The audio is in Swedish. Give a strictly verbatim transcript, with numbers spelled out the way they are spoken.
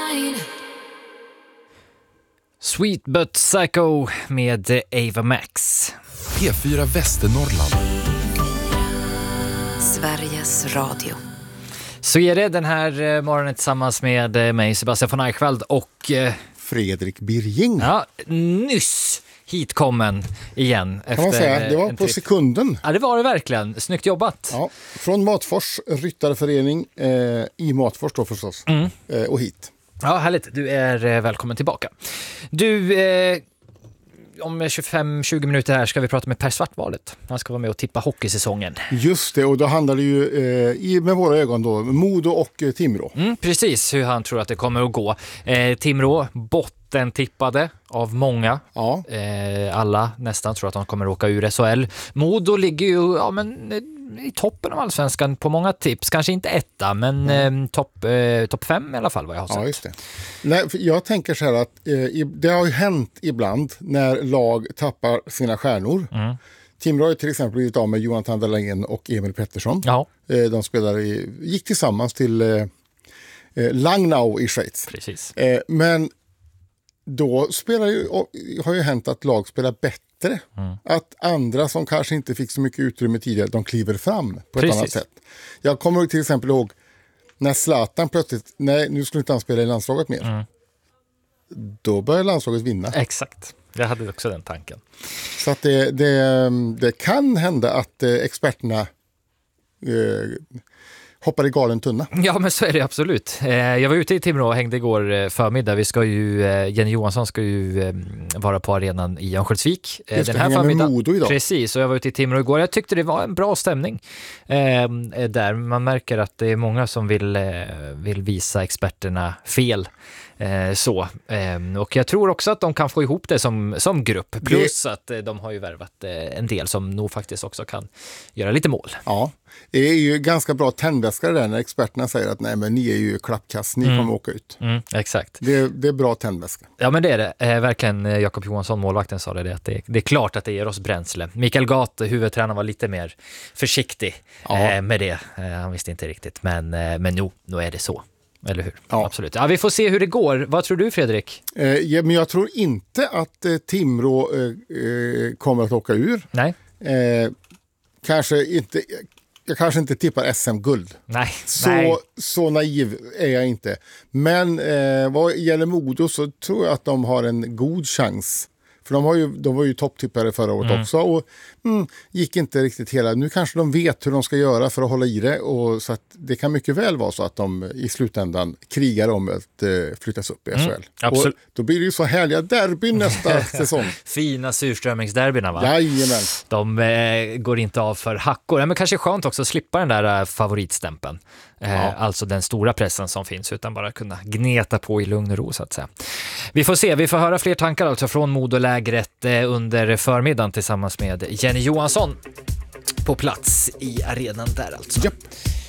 Sweet But Psycho med Ava Max. P fyra Västernorrland. Sveriges Radio. Så är det den här morgonen tillsammans med mig, Sebastian von Eichwald och Fredrik Birging. Ja, nyss hitkommen igen. Kan man säga, det var på sekunden. Ja, det var det verkligen. Snyggt jobbat. Ja, från Matfors ryttarförening eh, i Matfors då förstås. Mm. Eh, och hit. Ja, härligt. Du är eh, välkommen tillbaka. Du, eh, om tjugofem tjugo minuter här ska vi prata med Per Svartvalet. Han ska vara med och tippa hockeysäsongen. Just det, och då handlar det ju eh, i, med våra ögon då, Modo och eh, Timrå. Mm, precis, hur han tror att det kommer att gå. Eh, Timrå, botten tippade av många. Ja. Eh, alla nästan tror att de kommer att åka ur S H L. Modo ligger ju ja, men, i toppen av allsvenskan på många tips. Kanske inte etta, men mm. eh, topp eh, top fem i alla fall vad jag har sett. Ja, just det. Nej, för jag tänker så här att eh, det har ju hänt ibland när lag tappar sina stjärnor. Mm. Timrå har till exempel blivit av med Jonathan Dahlén och Emil Pettersson. Ja. Eh, de spelade i, gick tillsammans till eh, Langnau i Schweiz. Precis. Eh, men då spelar ju, har ju hänt att lag spelar bättre. Mm. Att andra som kanske inte fick så mycket utrymme tidigare, de kliver fram på Precis. ett annat sätt. Jag kommer till exempel ihåg när Zlatan plötsligt, nej nu skulle inte han spela i landslaget mer. Mm. Då börjar landslaget vinna. Exakt, jag hade också den tanken. Så att det, det, det kan hända att experterna eh, hoppar i galen tunna. Ja, men så är det absolut. Jag var ute i Timrå och hängde igår förmiddag. Vi ska ju, Jenny Johansson ska ju vara på arenan i Örnsköldsvik den här förmiddagen. Modo idag. Precis, och jag var ute i Timrå igår. Jag tyckte det var en bra stämning eh, där. Man märker att det är många som vill, eh, vill visa experterna fel. Eh, så. Eh, och jag tror också att de kan få ihop det som, som grupp. Plus det... att eh, de har ju värvat eh, en del som nog faktiskt också kan göra lite mål. Ja, det är ju ganska bra tändväskare där när experterna säger att nej men ni är ju klappkast, ni mm. kommer åka ut. Mm, exakt. Det, det är bra tändväska. Ja men det är det. Eh, verkligen Jakob Johansson, målvakten, sa det, det att det, det är klart att det ger oss bränsle. Mikael Gat, huvudtränaren, var lite mer försiktig eh, med det. Eh, han visste inte riktigt, men, eh, men nu, nu är det så. Eller hur? Ja. Absolut. Ja, vi får se hur det går. Vad tror du, Fredrik? Eh, ja, men jag tror inte att eh, Timrå eh, eh, kommer att åka ur. Nej. Eh, kanske inte... Jag kanske inte tippar S M-guld. Nej. Så, Nej. så naiv är jag inte. Men eh, vad gäller Modo så tror jag att de har en god chans. För de, har ju, de var ju topptippare förra året mm. också och mm, gick inte riktigt hela. Nu kanske de vet hur de ska göra för att hålla i det. Och så att det kan mycket väl vara så att de i slutändan krigar om att eh, flyttas upp i S H L. Mm, absolut. Och då blir det ju så härliga derby nästa säsong. Fina surströmmingsderbyna, va? Jajamän. De eh, går inte av för hackor. Ja, men kanske skönt också att slippa den där eh, favoritstämpeln. Eh, ja. Alltså den stora pressen som finns, utan bara kunna gneta på i lugn och ro så att säga. Vi får se, vi får höra fler tankar alltså från Modolägret eh, under förmiddagen tillsammans med Jenny Johansson på plats i arenan där alltså. Yep.